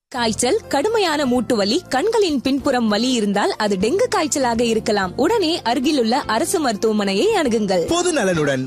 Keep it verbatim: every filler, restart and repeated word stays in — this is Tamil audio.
காய்ச்சல், கடுமையான மூட்டு வலி, கண்களின் பின்புறம் வலி இருந்தால் அது டெங்கு காய்ச்சலாக இருக்கலாம். உடனே அருகிலுள்ள அரசு மருத்துவமனையை அணுகுங்கள். பொது நலனுடன்